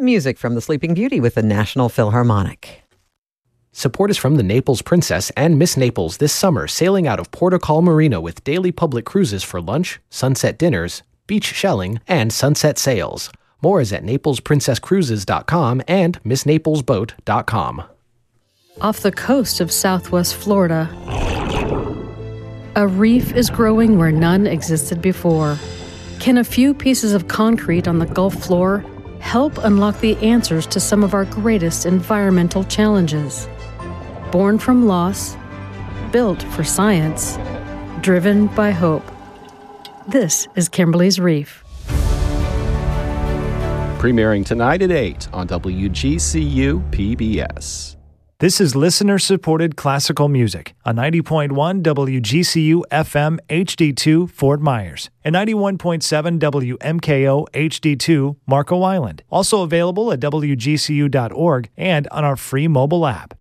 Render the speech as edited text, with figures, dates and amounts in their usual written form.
Music from The Sleeping Beauty with the National Philharmonic. Support is from the Naples Princess and Miss Naples this summer, sailing out of Porto Call Marina with daily public cruises for lunch, sunset dinners, beach shelling, and sunset sails. More is at naplesprincesscruises.com and missnaplesboat.com. Off the coast of Southwest Florida, a reef is growing where none existed before. Can a few pieces of concrete on the Gulf floor help unlock the answers to some of our greatest environmental challenges? Born from loss, built for science, driven by hope. This is Kimberly's Reef. Premiering tonight at 8 on WGCU PBS. This is listener-supported classical music on 90.1 WGCU FM HD2 Fort Myers and 91.7 WMKO HD2 Marco Island. Also available at WGCU.org and on our free mobile app.